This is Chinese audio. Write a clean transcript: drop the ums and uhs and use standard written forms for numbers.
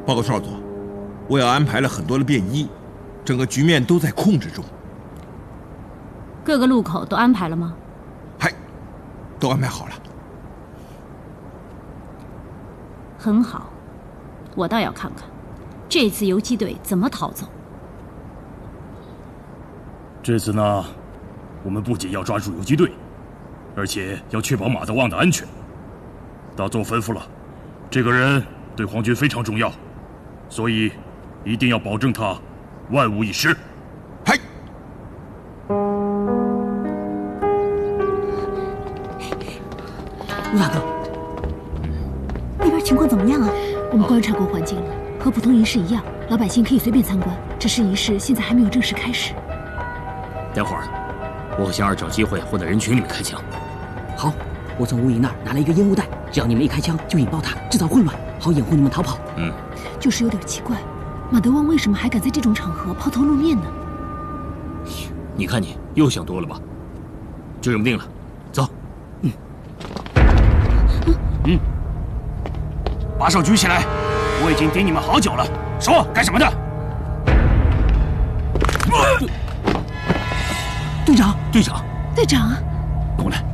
报告少佐，我也安排了很多的便衣，整个局面都在控制中。 各个路口都安排了吗？ 嗨，都安排好了。 很好，我倒要看看，这次游击队怎么逃走。 这次呢，我们不仅要抓住游击队，而且要确保马德旺的安全。大佐吩咐了，这个人对皇军非常重要，所以一定要保证他万无一失。 嗨。 吴大哥，那边情况怎么样啊？我们观察过环境了，和普通仪式一样，老百姓可以随便参观。只是仪式现在还没有正式开始。 待会儿，我和小二找机会混在人群里面开枪。 好，我从吴姨那儿拿了一个烟雾弹，只要你们一开枪，就引爆它，制造混乱，好掩护你们逃跑。 就是有点奇怪，马德旺为什么还敢在这种场合抛头露面呢？ 你看你又想多了吧？就这么定了，走。 把手举起来！我已经盯你们好久了，说干什么的？ 队长， 队长， 队长， 跟我来。